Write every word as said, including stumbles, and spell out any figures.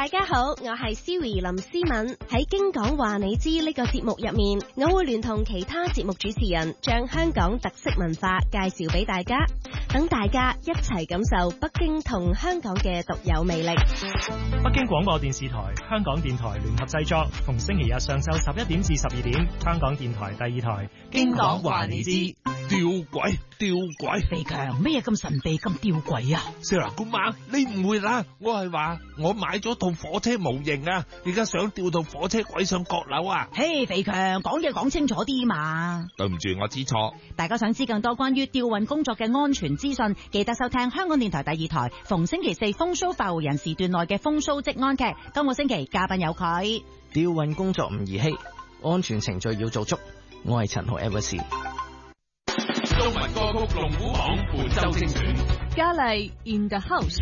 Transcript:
大家好，我係 Siri 林思敏。喺京港話你知呢個節目入面，我會聯同其他節目主持人，將香港特色文化介紹俾大家，等大家一齊感受北京同香港嘅獨有魅力。 北京廣播電視台、香港電台聯合製作，逢星期日上晝十一點至十二點，香港電台第二台京港話你知。 吊詭，吊詭， 肥強咩嘢咁神秘咁吊詭啊 Sarah 姑媽，你誤會啦，我係話我買咗套火車模型啊，而家想吊到火車軌上閣樓啊。 嘿，肥強講嘢講清楚啲嘛。 對唔住，我知錯。 大家想知更多關於吊運工作嘅安全資訊，記得收聽香港電台第二台逢星期四風騷發護人時段內嘅風騷職安劇。今個星期嘉賓有佢。 吊運工作唔兒戲，安全程序要做足。我係陳浩 Evers。 中文歌曲龍虎榜本周精選， 嘉麗 In the House。